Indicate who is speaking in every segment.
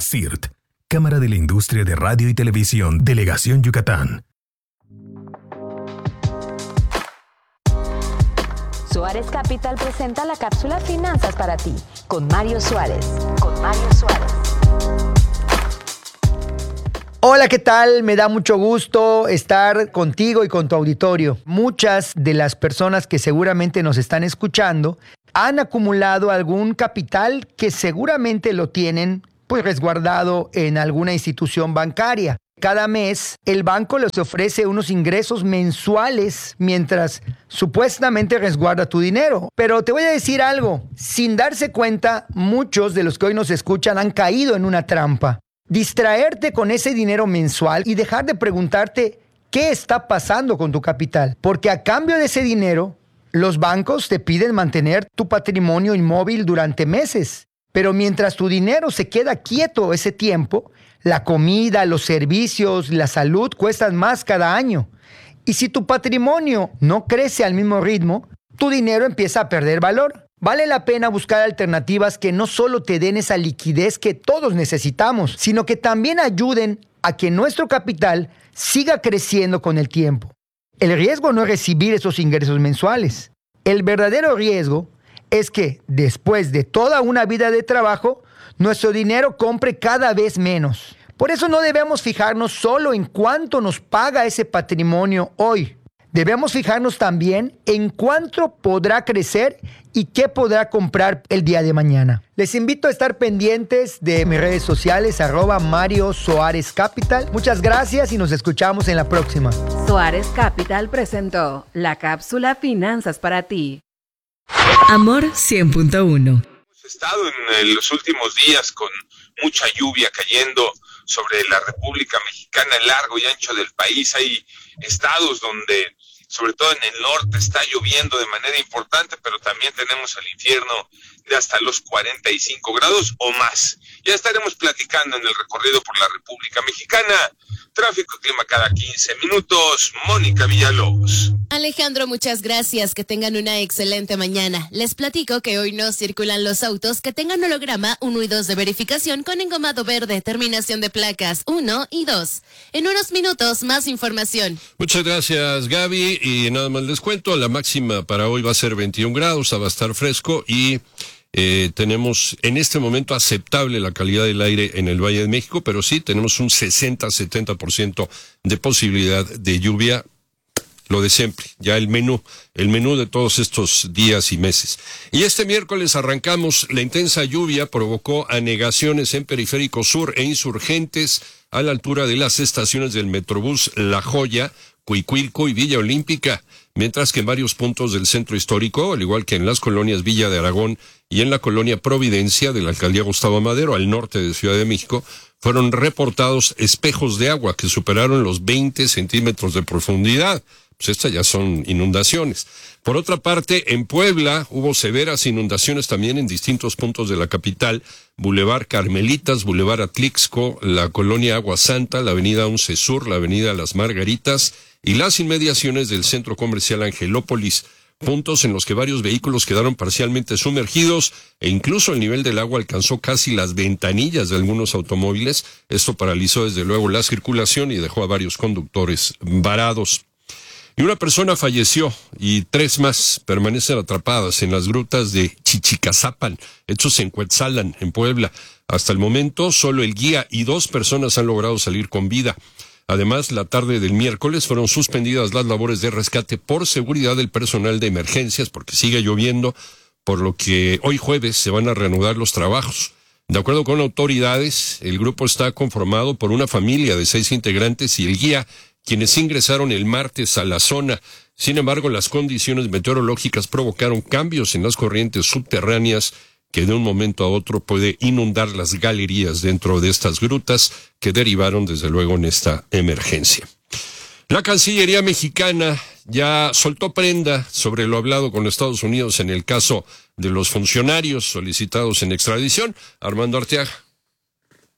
Speaker 1: CIRT, Cámara de la Industria de Radio y Televisión, Delegación Yucatán.
Speaker 2: Suárez Capital presenta la cápsula Finanzas para ti, con Mario Suárez.
Speaker 3: Hola, ¿qué tal? Me da mucho gusto estar contigo y con tu auditorio. Muchas de las personas que seguramente nos están escuchando han acumulado algún capital que seguramente lo tienen resguardado en alguna institución bancaria. Cada mes el banco les ofrece unos ingresos mensuales mientras supuestamente resguarda tu dinero. Pero te voy a decir algo, sin darse cuenta, muchos de los que hoy nos escuchan han caído en una trampa. Distraerte con ese dinero mensual y dejar de preguntarte qué está pasando con tu capital. Porque a cambio de ese dinero, los bancos te piden mantener tu patrimonio inmóvil durante meses. Pero mientras tu dinero se queda quieto ese tiempo, la comida, los servicios, la salud cuestan más cada año. Y si tu patrimonio no crece al mismo ritmo, tu dinero empieza a perder valor. Vale la pena buscar alternativas que no solo te den esa liquidez que todos necesitamos, sino que también ayuden a que nuestro capital siga creciendo con el tiempo. El riesgo no es recibir esos ingresos mensuales. El verdadero riesgo es que después de toda una vida de trabajo, nuestro dinero compre cada vez menos. Por eso no debemos fijarnos solo en cuánto nos paga ese patrimonio hoy. Debemos fijarnos también en cuánto podrá crecer y qué podrá comprar el día de mañana. Les invito a estar pendientes de mis redes sociales, @Mario Suárez Capital. Muchas gracias y nos escuchamos en la próxima.
Speaker 2: Suárez Capital presentó la cápsula Finanzas para ti.
Speaker 4: Amor 100.1.
Speaker 5: Hemos estado en los últimos días con mucha lluvia cayendo sobre la República Mexicana, el largo y ancho del país. Hay estados donde, sobre todo en el norte, está lloviendo de manera importante, pero también tenemos el infierno de hasta los 45 grados o más. Ya estaremos platicando en el recorrido por la República Mexicana. Tráfico y clima cada 15 minutos. Mónica Villalobos.
Speaker 6: Alejandro, muchas gracias. Que tengan una excelente mañana. Les platico que hoy no circulan los autos que tengan holograma 1 y 2 de verificación con engomado verde, terminación de placas 1 y 2. En unos minutos, más información.
Speaker 7: Muchas gracias, Gaby. Y nada más les cuento, la máxima para hoy va a ser 21 grados, va a estar fresco y tenemos en este momento aceptable la calidad del aire en el Valle de México, pero sí tenemos un 60-70% de posibilidad de lluvia. Lo de siempre, ya el menú de todos estos días y meses. Y este miércoles arrancamos, la intensa lluvia provocó anegaciones en Periférico Sur e Insurgentes a la altura de las estaciones del Metrobús La Joya, Cuicuilco y Villa Olímpica, mientras que en varios puntos del centro histórico, al igual que en las colonias Villa de Aragón y en la colonia Providencia de la alcaldía Gustavo Amadero, al norte de Ciudad de México, fueron reportados espejos de agua que superaron los 20 centímetros de profundidad. Pues estas ya son inundaciones. Por otra parte, en Puebla hubo severas inundaciones también en distintos puntos de la capital: Boulevard Carmelitas, Boulevard Atlixco, la colonia Agua Santa, la avenida 11 Sur, la avenida Las Margaritas y las inmediaciones del centro comercial Angelópolis, puntos en los que varios vehículos quedaron parcialmente sumergidos e incluso el nivel del agua alcanzó casi las ventanillas de algunos automóviles. Esto paralizó desde luego la circulación y dejó a varios conductores varados. Y una persona falleció y 3 más permanecen atrapadas en las grutas de Chichicazapan, hechos en Cuetzalan, en Puebla. Hasta el momento, solo el guía y 2 personas han logrado salir con vida. Además, la tarde del miércoles fueron suspendidas las labores de rescate por seguridad del personal de emergencias, porque sigue lloviendo, por lo que hoy jueves se van a reanudar los trabajos. De acuerdo con autoridades, el grupo está conformado por una familia de 6 integrantes y el guía, quienes ingresaron el martes a la zona. Sin embargo, las condiciones meteorológicas provocaron cambios en las corrientes subterráneas que de un momento a otro puede inundar las galerías dentro de estas grutas que derivaron desde luego en esta emergencia. La Cancillería mexicana ya soltó prenda sobre lo hablado con Estados Unidos en el caso de los funcionarios solicitados en extradición. Armando Arteaga.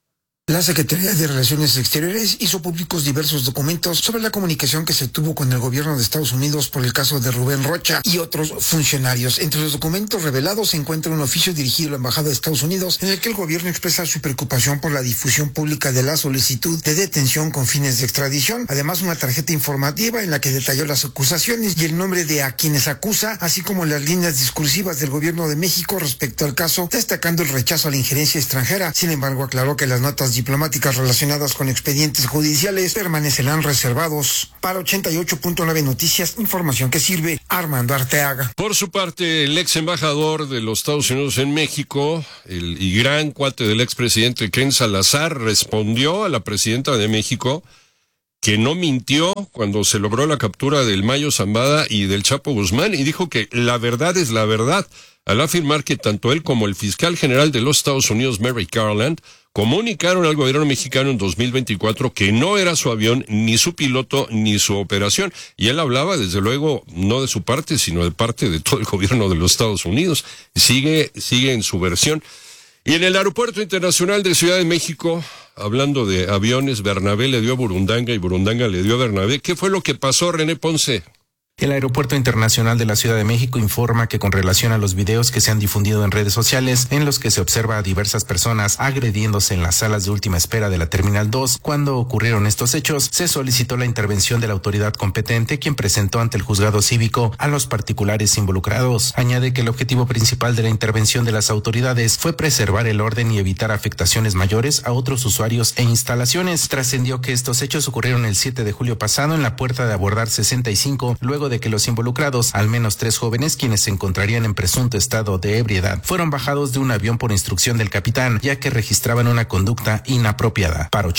Speaker 8: La Secretaría de Relaciones Exteriores hizo públicos diversos documentos sobre la comunicación que se tuvo con el gobierno de Estados Unidos por el caso de Rubén Rocha y otros funcionarios. Entre los documentos revelados se encuentra un oficio dirigido a la Embajada de Estados Unidos en el que el gobierno expresa su preocupación por la difusión pública de la solicitud de detención con fines de extradición. Además, una tarjeta informativa en la que detalló las acusaciones y el nombre de a quienes acusa, así como las líneas discursivas del gobierno de México respecto al caso, destacando el rechazo a la injerencia extranjera. Sin embargo, aclaró que las notas diplomáticas relacionadas con expedientes judiciales permanecerán reservados. Para 88.9 Noticias, información que sirve, Armando Arteaga.
Speaker 7: Por su parte, el ex embajador de los Estados Unidos en México, y gran cuate del expresidente Ken Salazar, respondió a la presidenta de México que no mintió cuando se logró la captura del Mayo Zambada y del Chapo Guzmán, y dijo que la verdad es la verdad, al afirmar que tanto él como el fiscal general de los Estados Unidos, Merrick Garland, comunicaron al gobierno mexicano en 2024 que no era su avión, ni su piloto, ni su operación. Y él hablaba, desde luego, no de su parte, sino de parte de todo el gobierno de los Estados Unidos. Sigue en su versión. Y en el Aeropuerto Internacional de Ciudad de México, hablando de aviones, Bernabé le dio a Burundanga y Burundanga le dio a Bernabé. ¿Qué fue lo que pasó, René Ponce?
Speaker 9: El Aeropuerto Internacional de la Ciudad de México informa que con relación a los videos que se han difundido en redes sociales en los que se observa a diversas personas agrediéndose en las salas de última espera de la Terminal 2, cuando ocurrieron estos hechos, se solicitó la intervención de la autoridad competente, quien presentó ante el juzgado cívico a los particulares involucrados. Añade que el objetivo principal de la intervención de las autoridades fue preservar el orden y evitar afectaciones mayores a otros usuarios e instalaciones. Trascendió que estos hechos ocurrieron el 7 de julio pasado en la puerta de abordar 65, luego de que los involucrados, al menos 3 jóvenes quienes se encontrarían en presunto estado de ebriedad, fueron bajados de un avión por instrucción del capitán, ya que registraban una conducta inapropiada. Para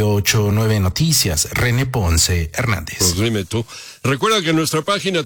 Speaker 9: 88.9 Noticias, René Ponce Hernández.
Speaker 7: Pues dime tú. Recuerda que en nuestra página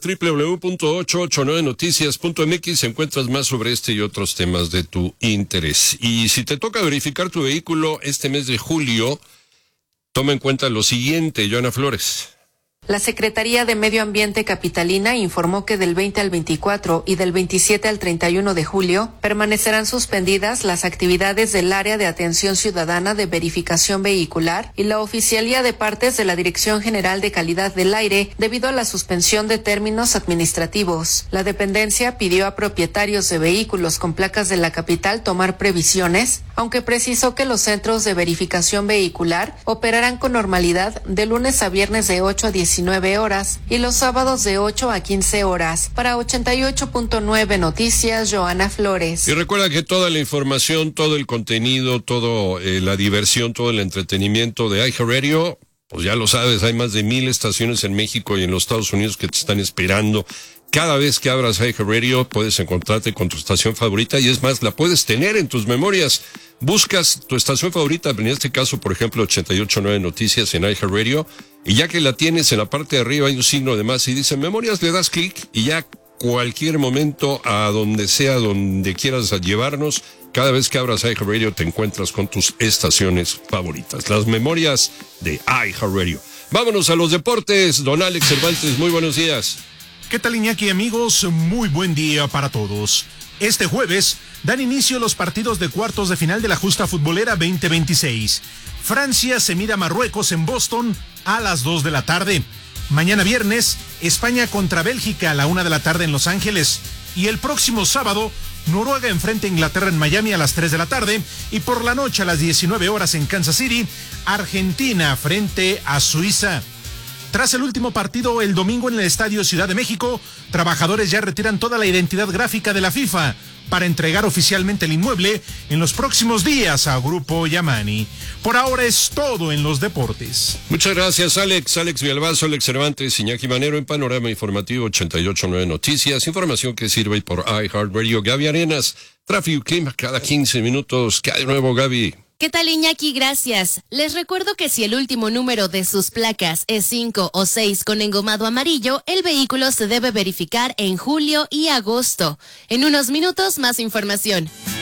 Speaker 7: www.889noticias.mx encuentras más sobre este y otros temas de tu interés. Y si te toca verificar tu vehículo este mes de julio, toma en cuenta lo siguiente, Joana Flores.
Speaker 10: La Secretaría de Medio Ambiente capitalina informó que del 20 al 24 y del 27 al 31 de julio permanecerán suspendidas las actividades del Área de Atención Ciudadana de Verificación Vehicular y la Oficialía de Partes de la Dirección General de Calidad del Aire debido a la suspensión de términos administrativos. La dependencia pidió a propietarios de vehículos con placas de la capital tomar previsiones, aunque precisó que los centros de verificación vehicular operarán con normalidad de lunes a viernes de 8 a 19 horas y los sábados de 8 a 15 horas. Para 88.9 Noticias, Joana Flores.
Speaker 7: Y recuerda que toda la información, todo el contenido, todo la diversión, todo el entretenimiento de iHeartRadio, pues ya lo sabes, hay más de 1,000 estaciones en México y en los Estados Unidos que te están esperando. Cada vez que abras iHeartRadio puedes encontrarte con tu estación favorita y es más, la puedes tener en tus memorias. Buscas tu estación favorita, en este caso, por ejemplo, 88.9 Noticias en iHeartRadio, y ya que la tienes, en la parte de arriba hay un signo de más y dice memorias, le das clic y ya cualquier momento, a donde sea, donde quieras llevarnos, cada vez que abras iHeartRadio te encuentras con tus estaciones favoritas. Las memorias de iHeartRadio. Vámonos a los deportes. Don Alex Cervantes, muy buenos días.
Speaker 11: ¿Qué tal, Iñaki, amigos? Muy buen día para todos. Este jueves dan inicio los partidos de cuartos de final de la Justa Futbolera 2026. Francia se mira a Marruecos en Boston a las 2 de la tarde. Mañana viernes, España contra Bélgica a la 1 de la tarde en Los Ángeles. Y el próximo sábado, Noruega enfrenta a Inglaterra en Miami a las 3 de la tarde. Y por la noche a las 19 horas en Kansas City, Argentina frente a Suiza. Tras el último partido el domingo en el Estadio Ciudad de México, trabajadores ya retiran toda la identidad gráfica de la FIFA para entregar oficialmente el inmueble en los próximos días a Grupo Yamani. Por ahora es todo en los deportes.
Speaker 7: Muchas gracias, Alex. Alex Villalbazo, Alex Cervantes, Iñaki Manero en Panorama Informativo 88.9 Noticias. Información que sirve por iHeartRadio. Gaby Arenas, tráfico clima cada 15 minutos. ¿Qué hay de nuevo, Gaby?
Speaker 6: ¿Qué tal, Iñaki? Gracias. Les recuerdo que si el último número de sus placas es 5 o 6 con engomado amarillo, el vehículo se debe verificar en julio y agosto. En unos minutos, más información.